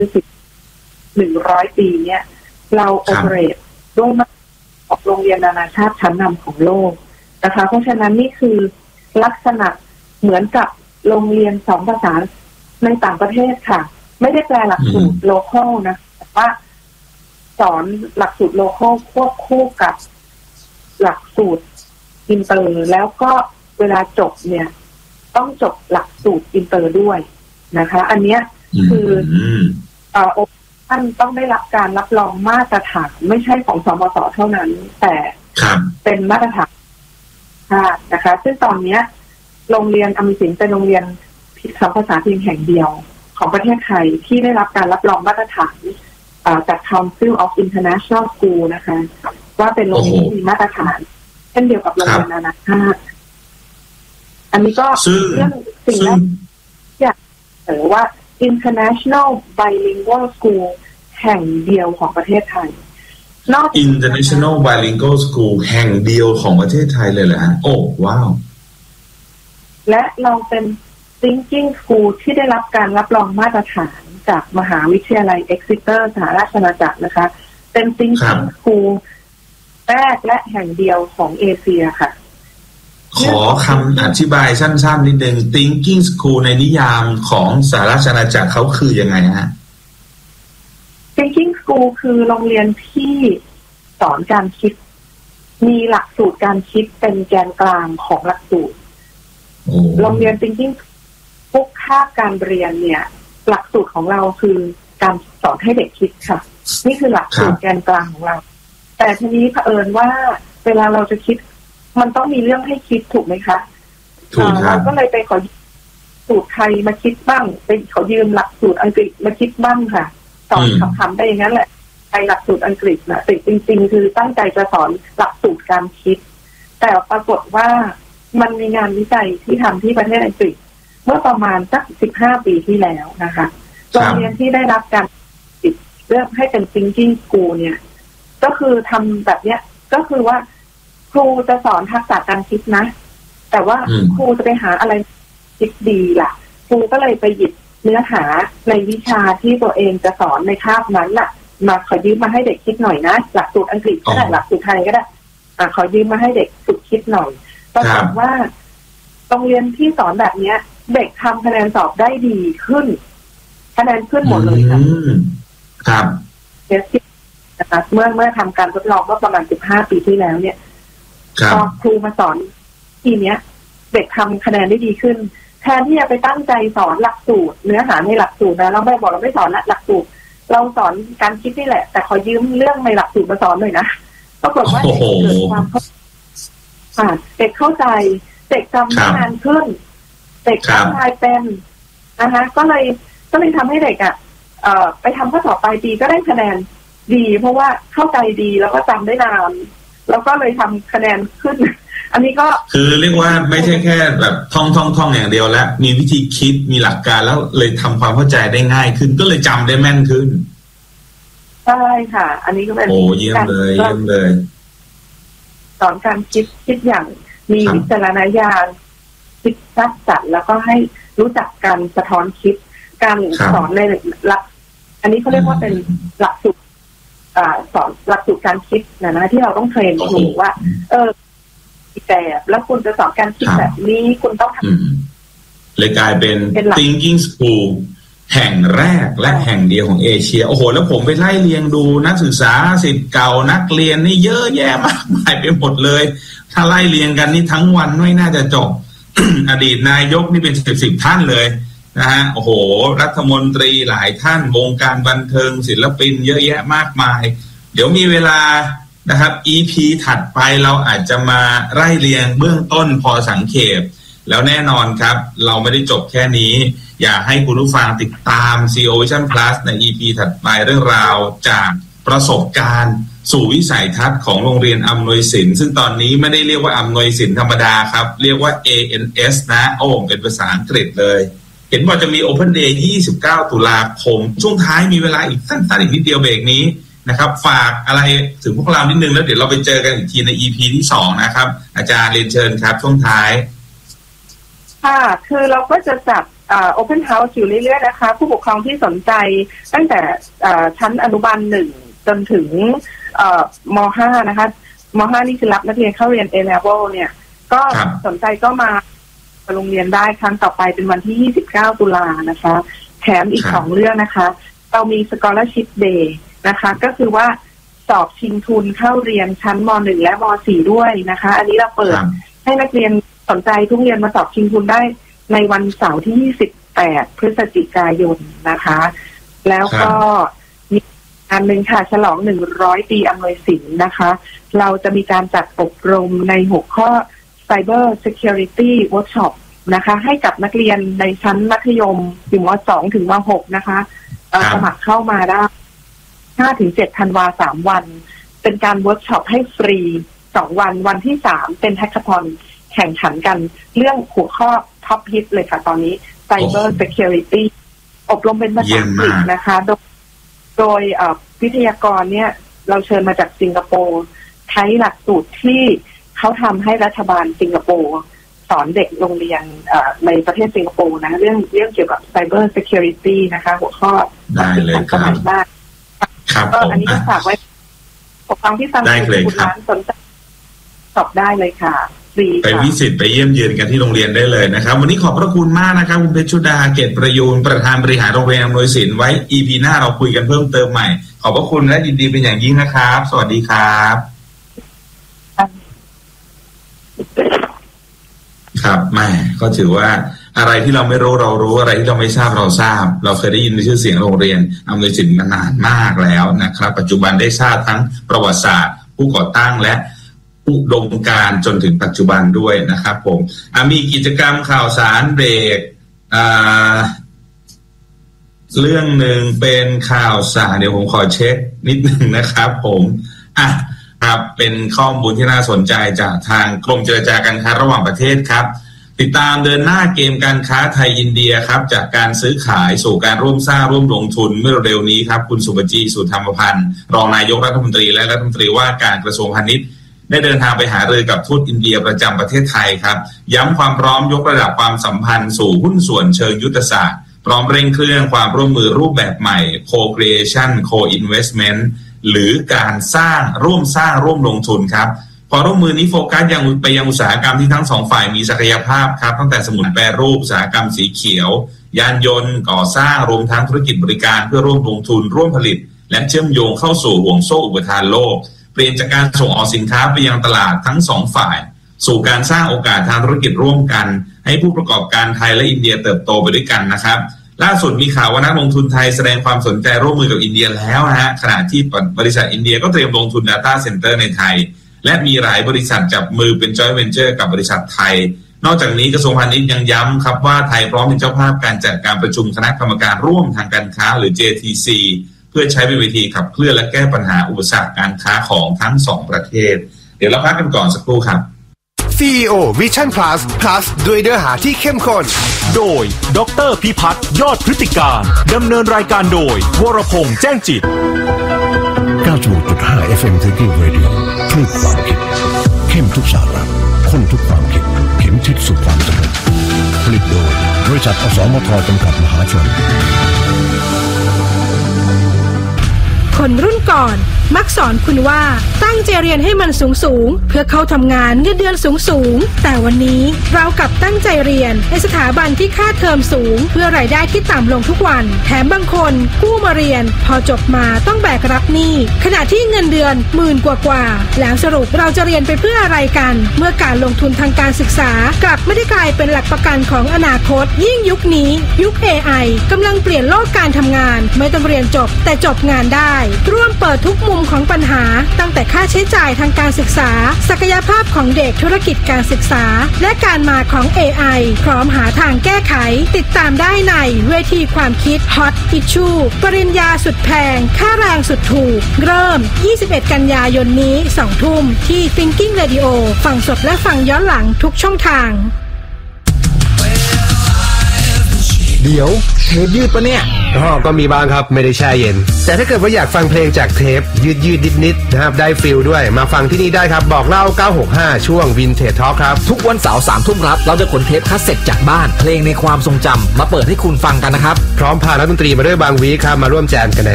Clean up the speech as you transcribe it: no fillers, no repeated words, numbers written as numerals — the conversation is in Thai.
100 ปีเนี่ยเราโอเปเรตด้วยมาตรฐานของโรงเรียนนานาชาติชั้นนำของโลกนะคะเพราะฉะนั้นนี่คือลักษณะเหมือนกับโรงเรียน2 ภาษาในต่างประเทศค่ะไม่ได้แปลหลักสูตรโลคอลนะแต่ว่าสอนหลักสูตรโลคอลควบคู่กับหลักสูตรอินเตอร์แล้วก็เวลาจบเนี่ยต้องจบหลักสูตรอินเตอร์ด้วยนะคะอันเนี้ยคือท่านต้องได้รับการรับรองมาตรฐานไม่ใช่ของสมส.เท่านั้นแต่เป็นมาตรฐานนะคะซึ่งตอนนี้โรงเรียนอมสินเป็นโรงเรียน2 ภาษาเพียงแห่งเดียวของประเทศไทยที่ได้รับการรับรองมาตรฐานจาก Council of International School นะคะว่าเป็นโรงเรียนที่มีมาตรฐานเช่นเดียวกับโรงเรียนนานาชาติอันนี้ก็เรื่องสิ่งแรกอยากเสนอว่า International Bilingual School แห่งเดียวของประเทศไทย International Bilingual School แห่งเดียวของประเทศไทยเลยเหรอฮะโอ้ว้าวและเราเป็น Thinking School ที่ได้รับการรับรองมาตรฐานจากมหาวิทยาลัย Exeter สหราชอาณาจักรนะคะเป็น Thinking School แรกและแห่งเดียวของเอเชียค่ะขอคำอธิบายสั้นๆนิดนึง Thinking School ในนิยามของสหราชอาณาจักรเขาคือยังไงฮะ Thinking School คือโรงเรียนที่สอนการคิดมีหลักสูตรการคิดเป็นแกนกลางของหลักสูตรโรงเรียน Thinking ทุกคาบการเรียนเนี่ยหลักสูตรของเราคือการสอนให้เด็กคิดค่ะนี่คือหลักสูตรแกนกลางของเราแต่ทีนี้เผอิญว่าเวลาเราจะคิดมันต้องมีเรื่องให้คิดถูกไหมคะเราก็เลยไปขอสูตรไทยมาคิดบ้างไปขอยืมหลักสูตรอังกฤษมาคิดบ้างค่ะสอนคำๆได้อย่างนั้นแหละไปหลักสูตรอังกฤษนะแต่จริงๆคือตั้งใจจะสอนหลักสูตรการคิดแต่ปรากฏว่ามันมีงานวิจัยที่ทำที่ประเทศอังกฤษเมื่อประมาณสัก15 ปีที่แล้วนะคะโรงเรียนที่ได้รับการติดเลือกให้เป็น Thinking School เนี่ยก็คือทำแบบเนี้ยก็คือว่าครูจะสอนทักษะการคิดนะแต่ว่าครูจะไปหาอะไรคิดดีล่ะครูก็เลยไปหยิบเนื้อหาในวิชาที่ตัวเองจะสอนในคาบนั้นล่ะมาขอยืมมาให้เด็กคิดหน่อยนะหลักสูตรอังกฤษก็ได้หลักสูตรไทยก็ได้ขอยืมมาให้เด็กฝึกคิดหน่อยปรากฏว่าโรงเรียนที่สอนแบบนี้เด็กทำคะแนนสอบได้ดีขึ้นคะแนนขึ้นหมดเลยครับนะคะเมื่อทำการทดลองเมื่อประมาณ15 ปีที่แล้วเนี่ยพอครูมาสอนทีเนี้ยเด็กทำคะแนนได้ดีขึ้นแทนที่จะไปตั้งใจสอนหลักสูตรเนื้อหาในหลักสูตรนะเราไม่บอกเราไม่สอนหลักสูตรเราสอนการคิดนี่แหละแต่ขอยืมเรื่องในหลักสูตรมาสอนหน่อยนะปรากฏว่าเด็กเกิดความเด็กเข้าใจเด็กจำได้นานขึ้นเด็กทำลายเป็นนะคะก็เลยทำให้เด็กไปทำข้อสอบปลายปีก็ได้คะแนนดีเพราะว่าเข้าใจดีแล้วก็จำได้นานแล้วก็เลยทำคะแนนขึ้นอันนี้ก็คือเรียกว่าไม่ใช่แค่แบบท่องอย่างเดียวแล้วมีวิธีคิดมีหลักการแล้วเลยทำความเข้าใจได้ง่ายขึ้นก็เลยจำได้แม่นขึ้นใช่ค่ะอันนี้ก็เป็นเยี่ยมเลยสอนการคิดอย่างมีวิจารณญาณคิดสร้างสรรค์แล้วก็ให้รู้จักการสะท้อนคิดการสอนในหลักอันนี้เขาเรียกว่าเป็นหลักสูตรสอนหลักสูตรการคิดนะที่เราต้องเทรนครูว่าแต่แล้วคุณจะสอนการคิดแบบนี้คุณต้องทำเลยกลายเป็น Thinking School แห่งแรกและแห่งเดียวของเอเชียโอ้โหแล้วผมไปไล่เรียงดูนักศึกษาศิษย์เก่านักเรียนนี่เยอะแยะมากมายไปหมดเลยถ้าไล่เรียงกันนี่ทั้งวันไม่น่าจะจบ อดีตนายกนี่เป็น10ท่านเลยนะฮะโอ้โหรัฐมนตรีหลายท่านวงการบันเทิงศิลปินเยอะแยะมากมายเดี๋ยวมีเวลานะครับ EP ถัดไปเราอาจจะมาไล่เรียงเบื้องต้นพอสังเขปแล้วแน่นอนครับเราไม่ได้จบแค่นี้อยากให้คุณผู้ฟังติดตาม CEO Vision Plus ใน EP ถัดไปเรื่องราวจากประสบการณ์สู่วิสัยทัศน์ของโรงเรียนอำนวยสินซึ่งตอนนี้ไม่ได้เรียกว่าอำนวยสินธรรมดาครับเรียกว่า ANS นะเป็นภาษาอังกฤษเลยเห็นว่าจะมี Open Day 29 ตุลาคมช่วงท้ายมีเวลาอีกสั้นๆอีกนิดเดียวเบรกนี้นะครับฝากอะไรถึงพวกเรานิดนึงแล้วเดี๋ยวเราไปเจอกันอีกทีใน EP ที่2นะครับอาจารย์เรียนเชิญครับช่วงท้ายค่ะคือเราก็จะจัด Open House อยู่เรื่อยๆนะคะผู้ปกครองที่สนใจตั้งแต่ชั้นอนุบาล1จนถึงม.5 นะคะม.5 นี่คือรับนักเรียนเข้าเรียน A-level เนี่ยก็สนใจก็มาโรงเรียนได้ครั้งต่อไปเป็นวันที่29ตุลานะคะแถมอีก2เรื่องนะคะเรามี Scholarship Day นะคะก็คือว่าสอบชิงทุนเข้าเรียนชั้นม.1 และม.4 ด้วยนะคะอันนี้เราเปิดให้นักเรียนสนใจทุกเรียนมาสอบชิงทุนได้ในวันเสาร์ที่28พฤศจิกายนนะคะแล้วก็มีอันหนึ่งค่ะฉลอง100ปีอำนวยสินนะคะเราจะมีการจัดอบรมในหัวข้อ Cyber Security Workshop นะคะให้กับนักเรียนในชั้นมัธยมอยู่ม.2 ถึงม.6 นะคะสมัครเข้ามาได้ 5-7 ธันวาคม 3 วันเป็นการเวิร์กช็อปให้ฟรี2วันวันที่3เป็นแฮกเกอร์ทอนแข่งขันกันเรื่องหัวข้อท็อปฮิตเลยค่ะตอนนี้ Cyber Security อบรมเป็นภาษาอังกฤษนะคะโดยวิทยากรเนี่ยเราเชิญมาจากสิงคโปร์ใช้หลักสูตรที่เขาทำให้รัฐบาลสิงคโปร์สอนเด็กโรงเรียนในประเทศสิงคโปร์นะเรื่องเกี่ยวกับ Cyber Security นะคะหัวข้อได้เลยครับก็อันนี้ก็ฝากไว้ปกครองที่ฟังคุณร้านสนใจสอบได้เลยค่ะไปวิสิตไปเยี่ยมเยือนกันที่โรงเรียนได้เลยนะครับวันนี้ขอบพระคุณมากนะครับคุณเพชรชุดาเกตประยูนประธานบริหารโรงเรียนอำนวยสินไว้ EP หน้าเราคุยกันเพิ่มเติมใหม่ขอบพระคุณและยินดีเป็นอย่างยิ่งนะครับสวัสดีครับครับแม่ก็ถือว่าอะไรที่เราไม่รู้เรารู้อะไรที่เราไม่ทราบเราทราบเราเคยได้ยินชื่อเสียงโรงเรียนอำนวยสินมานานมากแล้วนะครับปัจจุบันได้ทราบทั้งประวัติศาสตร์ผู้ก่อตั้งและอุดมการณ์จนถึงปัจจุบันด้วยนะครับผมมีกิจกรรมข่าวสารเบรกเรื่องหนึ่งเป็นข่าวสารเดี๋ยวผมขอเช็คนิดนึงนะครับผมครับเป็นข้อมูลที่น่าสนใจจากทางกรมเจรจาการค้าระหว่างประเทศครับติดตามเดินหน้าเกมการค้าไทยอินเดียครับจากการซื้อขายสู่การร่วมสร้างร่วมลงทุนเมื่อเร็วนี้ครับคุณสุปจีสุธรรมพันธ์รองนายกรัฐมนตรีและรัฐมนตรีว่าการกระทรวงพาณิชย์ได้เดินทางไปหารือกับทูตอินเดียประจำประเทศไทยครับย้ำความพร้อมยกระดับความสัมพันธ์สู่หุ้นส่วนเชิงยุทธศาสตร์พร้อมเร่งเครื่องความร่วมมือรูปแบบใหม่ Co-creation Co-investment หรือการร่วมลงทุนครับพอร่วมมือนี้โฟกัสไปยังอุตสาหกรรมที่ทั้งสองฝ่ายมีศักยภาพครับตั้งแต่สมุนแปรรูปอุตสาหกรรมสีเขียวยานยนต์ก่อสร้างรวมทั้งธุรกิจบริการเพื่อร่วมลงทุนร่วมผลิตและเชื่อมโยงเข้าสู่ห่วงโซ่อุปทานโลกเปลี่ยนจากการส่งออกสินค้าไปยังตลาดทั้งสองฝ่ายสู่การสร้างโอกาสทางธุรกิจร่วมกันให้ผู้ประกอบการไทยและอินเดียเติบโตไปด้วยกันนะครับล่าสุดมีข่าวว่านักลงทุนไทยแสดงความสนใจร่วมมือกับอินเดียแล้วขณะที่บริษัทอินเดียก็เตรียมลงทุน Data Center ในไทยและมีหลายบริษัทจับมือเป็น Joint Venture กับบริษัทไทยนอกจากนี้กระทรวงพาณิชย์ยังย้ำครับว่าไทยพร้อมเป็นเจ้าภาพการจัดการประชุมคณะกรรมการร่วมทางการค้าหรือ JTC เพื่อใช้เป็นเวทีขับเคลื่อนและแก้ปัญหาอุปสรรคการค้าของทั้งสองประเทศเดี๋ยวเราพักกันก่อนสักครู่ครับ CEO Vision Plus ด้วยเนื้อหาที่เข้มข้นโดยดร.พิพัฒน์ยอดพฤติการดำเนินรายการโดยวรพงษ์แจ้งจิต 96.5 FM Thinking Radio คลื่นความคิดเข้มทุกสาระข้นทุกความคิดเข็มทิศสู่ความสำเร็จผลิตโดยบริษัทอสมทจำกัดมหาชนคนรุ่นก่อนมักสอนคุณว่าตั้งใจเรียนให้มันสูงเพื่อเข้าทำงานเงินเดือนสูงแต่วันนี้เรากลับตั้งใจเรียนในสถาบันที่ค่าเทอมสูงเพื่อรายได้ที่ต่ำลงทุกวันแถมบางคนกู้มาเรียนพอจบมาต้องแบกรับหนี้ขณะที่เงินเดือนหมื่นกว่าแล้วสรุปเราจะเรียนไปเพื่ออะไรกันเมื่อการลงทุนทางการศึกษากลับไม่ได้กลายเป็นหลักประกันของอนาคตยิ่งยุคนี้ยุค AI กำลังเปลี่ยนโลกการทำงานไม่ต้องเรียนจบแต่จบงานได้ร่วมเปิดทุกมุมของปัญหาตั้งแต่ค่าใช้จ่ายทางการศึกษาศักยภาพของเด็กธุรกิจการศึกษาและการมาของ AI พร้อมหาทางแก้ไขติดตามได้ในเวทีความคิด Hot Issue ปริญญาสุดแพงค่าแรงสุดถูกเริ่ม21กันยายนนี้ 20:00 นที่ Thinking Radio ฟังสดและฟังย้อนหลังทุกช่องทางเดี๋ยวเทปยืดปะเนี่ยก็มีบ้างครับไม่ได้แช่เย็นแต่ถ้าเกิดว่าอยากฟังเพลงจากเทปยืดนิดๆนะครับได้ฟิลด้วยมาฟังที่นี่ได้ครับบอกเล่า965ช่วง Vintage Talk ครับทุกวันเสาร์ 3 ทุ่มครับเราจะขนเทปคัสเซ็ตจากบ้านเพลงในความทรงจำมาเปิดให้คุณฟังกันนะครับพร้อมพานักดนตรีมาด้วยบางวีคครับมาร่วมแจมกันใน